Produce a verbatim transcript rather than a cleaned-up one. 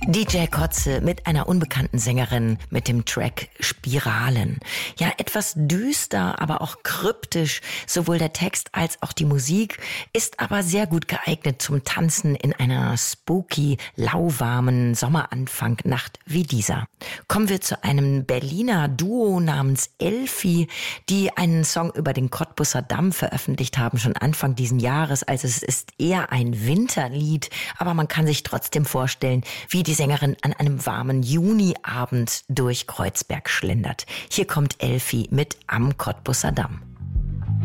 D J Kotze mit einer unbekannten Sängerin mit dem Track Spiralen. Ja, etwas düster, aber auch kryptisch. Sowohl der Text als auch die Musik ist aber sehr gut geeignet zum Tanzen in einer spooky, lauwarmen Sommeranfang-Nacht wie dieser. Kommen wir zu einem Berliner Duo namens Elfi, die einen Song über den Cottbusser Damm veröffentlicht haben, schon Anfang diesen Jahres. Also es ist eher ein Winterlied, aber man kann sich trotzdem vorstellen, wie die Sängerin an einem warmen Juniabend durch Kreuzberg schlendert. Hier kommt Elfi mit Am Cottbusser Damm.